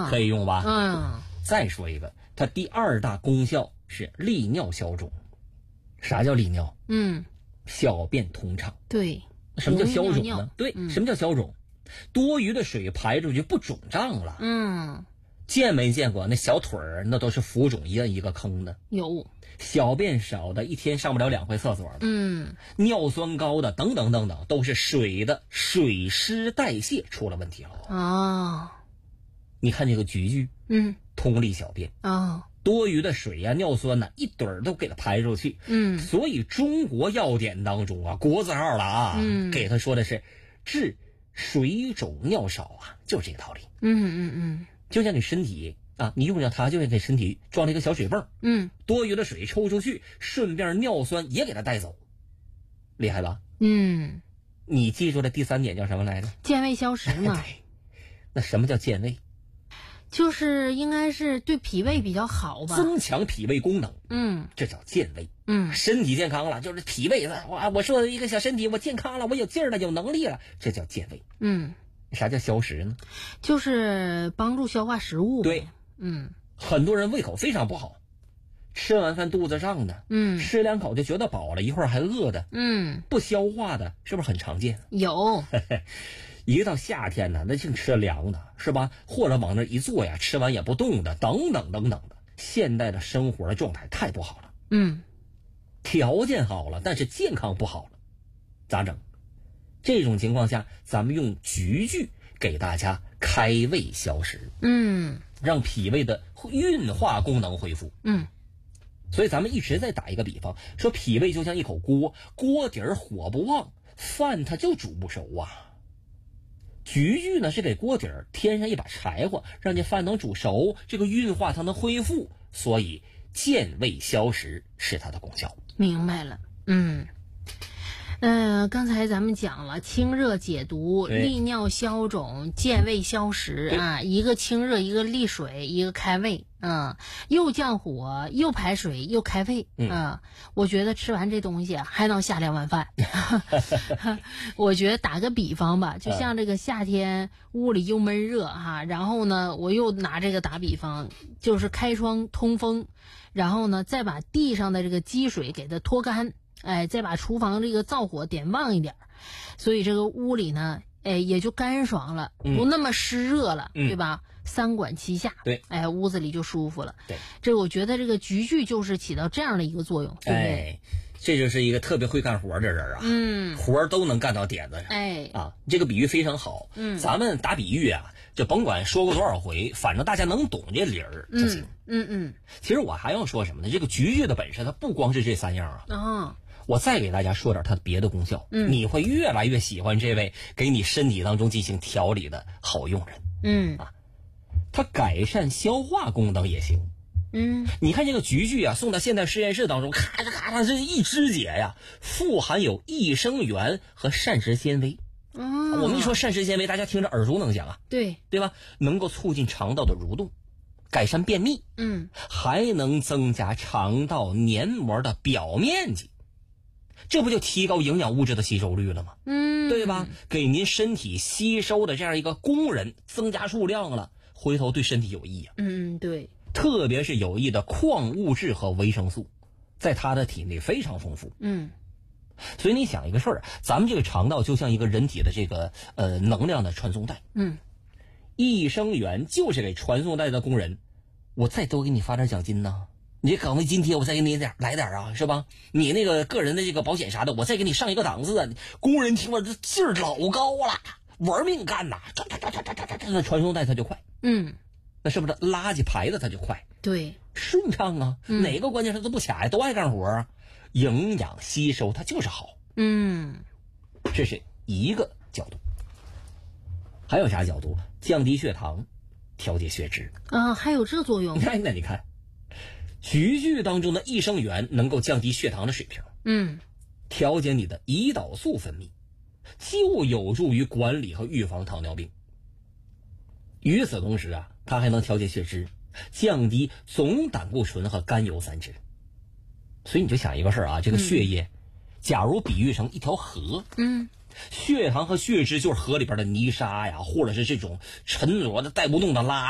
可以用吧？ 嗯。 再说一个，它第二大功效是利尿消肿。啥叫利尿？小便通畅。 对。 什么叫消肿尿呢？对，什么叫消肿？多余的水排出去不肿胀了。见没见过那小腿儿那都是浮肿一个一个坑的？ 有。 小便少的一天上不了2回厕所的，尿酸高的等等等等，都是水的水湿代谢出了问题了。你看这个菊苣，通利小便，多余的水呀、尿酸呐，一堆儿都给它排出去。所以中国药典当中啊，国字号了啊，给他说的是治水肿尿少啊，就是这个道理。就像你身体啊，你用上它就会给身体装了一个小水泵，多余的水抽出去，顺便尿酸也给它带走，厉害吧？你记住了第3点叫什么来着？ 健胃消食嘛。 对，那什么叫健胃？ 就是应该是对脾胃比较好吧， 增强脾胃功能。这叫健胃。身体健康了，就是脾胃的我说的一个小身体，我健康了，我有劲儿了，有能力了，这叫健胃。啥叫消食呢？ 就是帮助消化食物。 对。很多人胃口非常不好，吃完饭肚子胀的，吃2口就觉得饱了，一会儿还饿的，不消化的，是不是很常见？ 有。 一到夏天呢，那净吃凉的，是吧？或者往那一坐呀，吃完也不动的，等等等等的。现代的生活的状态太不好了。条件好了，但是健康不好了，咋整？这种情况下，咱们用菊苣给大家开胃消食，让脾胃的运化功能恢复。所以咱们一直在打一个比方，说脾胃就像一口锅，锅底儿火不旺，饭它就煮不熟啊。菊苣呢是给锅底儿添上一把柴火，让这饭能煮熟，这个运化它能恢复，所以健胃消食是它的功效。 明白了。刚才咱们讲了清热解毒、利尿消肿、健胃消食啊，一个清热，一个利水，一个开胃。又降火，又排水，又开胃。我觉得吃完这东西还能下2碗饭。我觉得打个比方吧，就像这个夏天屋里又闷热哈，然后呢，我又拿这个打比方，就是开窗通风，然后呢，再把地上的这个积水给它拖干。再把厨房这个灶火点旺一点，所以这个屋里呢，也就干爽了，不那么湿热了，对吧？3管齐下， 对， 屋子里就舒服了。 对， 这我觉得这个菊苣就是起到这样的一个作用，对不对？ 这就是一个特别会干活的人啊，活都能干到点子上。这个比喻非常好。咱们打比喻啊，就甭管说过多少回，反正大家能懂这理儿就行。其实我还要说什么呢？这个菊苣的本身它不光是这3样啊。我再给大家说点它别的功效，你会越来越喜欢这位给你身体当中进行调理的好用人。它改善消化功能也行。你看这个菊苣啊，送到现代实验室当中，咔嚓咔嚓这一肢解呀，富含有益生元和膳食纤维。我们一说膳食纤维，大家听着耳熟能详啊，对吧？能够促进肠道的蠕动，改善便秘，还能增加肠道黏膜的表面积。这不就提高营养物质的吸收率了吗？对吧？给您身体吸收的这样一个工人增加数量了，回头对身体有益啊。 对。 特别是有益的矿物质和维生素，在他的体内非常丰富。所以你想一个事儿，咱们这个肠道就像一个人体的这个能量的传送带。益生元就是给传送带的工人，我再多给你发点奖金呢。你这岗位津贴我再给你来点啊，是吧？你那个个人的这个保险啥的，我再给你上一个档次啊。工人听了这劲儿老高了，玩命干呐，这传送带它就快。那是不是垃圾排的它就快？ 对， 顺畅啊。哪个关键是都不卡呀，都爱干活啊。营养吸收它就是好。这是一个角度。还有啥角度？降低血糖，调节血脂啊，还有这作用。 那你看菊苣当中的益生元能够降低血糖的水平，调节你的胰岛素分泌，就有助于管理和预防糖尿病。与此同时啊，它还能调节血脂，降低总胆固醇和甘油三酯。所以你就想一个事儿啊，这个血液假如比喻成一条河，血糖和血脂就是河里边的泥沙呀，或者是这种沉着的带不动的垃圾呀。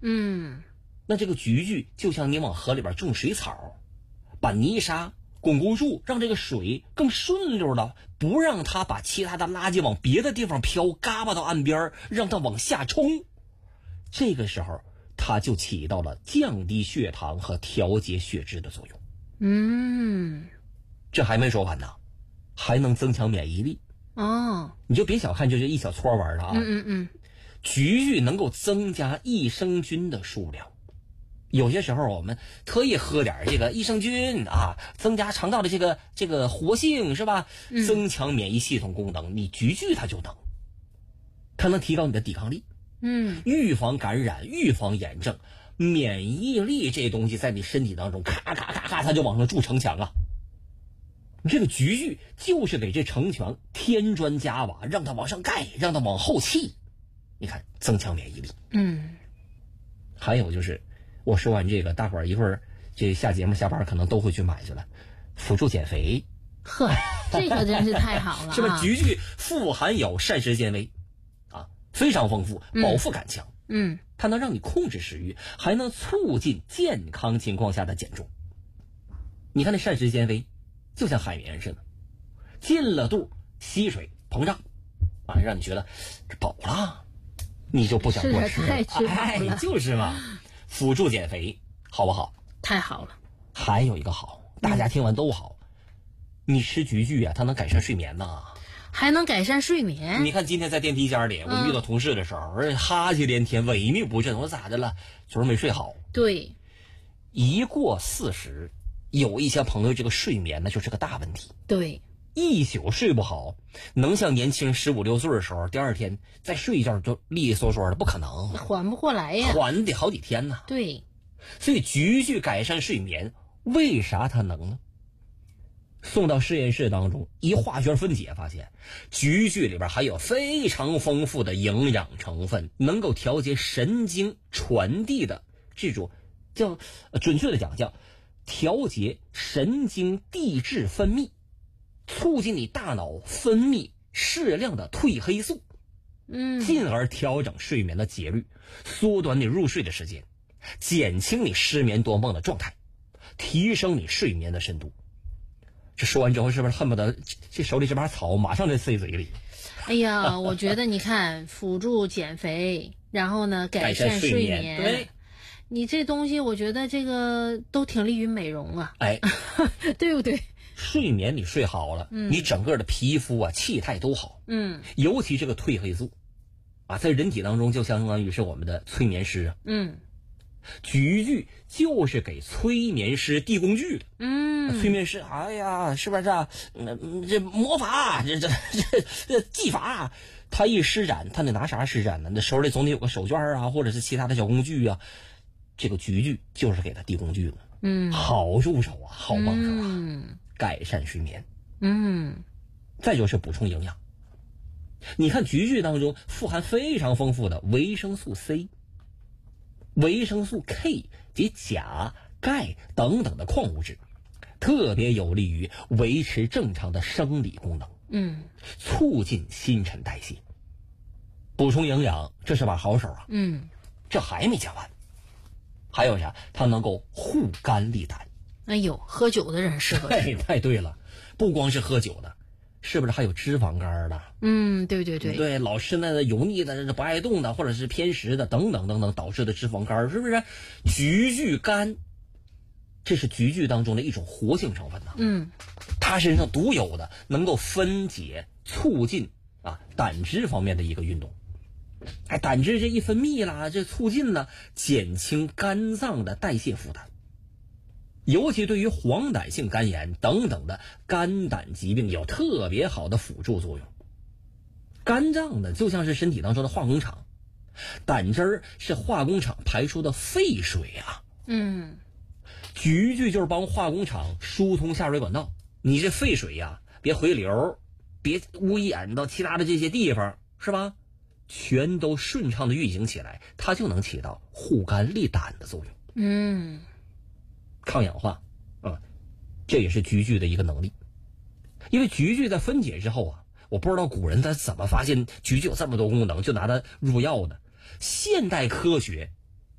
那这个菊苣就像你往河里边种水草，把泥沙巩固住，让这个水更顺溜的，不让它把其他的垃圾往别的地方飘，嘎巴到岸边，让它往下冲。这个时候它就起到了降低血糖和调节血脂的作用。这还没说完呢，还能增强免疫力。你就别小看就是一小撮玩的啊。菊苣能够增加益生菌的数量。有些时候我们特意喝点这个益生菌啊，增加肠道的这个活性，是吧？增强免疫系统功能，你菊苣它就能，它能提高你的抵抗力，预防感染，预防炎症。免疫力这东西在你身体当中咔咔咔咔它就往上筑城墙啊。这个菊苣就是给这城墙添砖加瓦，让它往上盖，让它往后砌，你看增强免疫力。还有就是我说完这个，大伙儿一会儿这下节目下班可能都会去买去了，辅助减肥。 呵，这个真是太好了。 是吧？菊苣富含有膳食纤维啊，非常丰富，饱腹感强。它能让你控制食欲，还能促进健康情况下的减重。你看那膳食纤维就像海绵似的，进了肚吸水膨胀啊，让你觉得饱了，你就不想多吃了。就是嘛，辅助减肥好不好？ 太好了。 还有一个好，大家听完都好，你吃菊苣啊，它能改善睡眠呐。 还能改善睡眠。 你看今天在电梯间里，我遇到同事的时候，哈气连天，萎靡不振。我咋的了？昨儿没睡好。 对， 一过40，有一些朋友这个睡眠呢就是个大问题。 对， 一宿睡不好，能像年轻15、16岁的时候，第二天再睡一觉就利利索索的，不可能， 缓不过来呀， 缓得好几天呢。 对， 所以菊苣改善睡眠，为啥它能呢？送到实验室当中，一化学分解发现，菊苣里边含有非常丰富的营养成分，能够调节神经传递的这种叫准确的讲叫调节神经递质分泌，促进你大脑分泌适量的褪黑素，进而调整睡眠的节律，缩短你入睡的时间，减轻你失眠多梦的状态，提升你睡眠的深度。这说完之后，是不是恨不得这手里这把草马上就塞嘴里？ 哎呀，我觉得你看，辅助减肥，然后呢改善睡眠， 对， 你这东西我觉得这个都挺利于美容啊，对不对？ 睡眠你睡好了，你整个的皮肤啊、气态都好，尤其这个褪黑素啊，在人体当中就相当于是我们的催眠师啊，菊苣就是给催眠师递工具的，催眠师，哎呀，是不是这魔法，这技法，他一施展，他得拿啥施展呢？那手里总得有个手绢啊，或者是其他的小工具啊。这个菊苣就是给他递工具的，好入手啊，好帮手啊，改善睡眠，再就是补充营养。你看菊苣当中富含非常丰富的维生素 C、维生素 K 及钾、钙等等的矿物质，特别有利于维持正常的生理功能，促进新陈代谢。补充营养，这是把好手啊，这还没讲完，还有啥？它能够护肝利胆。 哎呦，喝酒的人适合吃。 太对了，不光是喝酒的，是不是还有脂肪肝的？ 对， 老吃那油腻的、不爱动的，或者是偏食的等等等等导致的脂肪肝，是不是？菊苣苷，这是菊苣当中的一种活性成分呐。它身上独有的能够分解、促进胆汁方面的一个运动。胆汁这一分泌啦，这促进了减轻肝脏的代谢负担，尤其对于黄疸性肝炎等等的肝胆疾病有特别好的辅助作用。肝脏呢就像是身体当中的化工厂，胆汁儿是化工厂排出的废水啊。菊苣就是帮化工厂疏通下水管道，你这废水呀，别回流，别污染到其他的这些地方，是吧？全都顺畅的运行起来，它就能起到护肝利胆的作用。抗氧化这也是菊苣的一个能力。因为菊苣在分解之后啊，我不知道古人他怎么发现菊苣有这么多功能，就拿它入药的。现代科学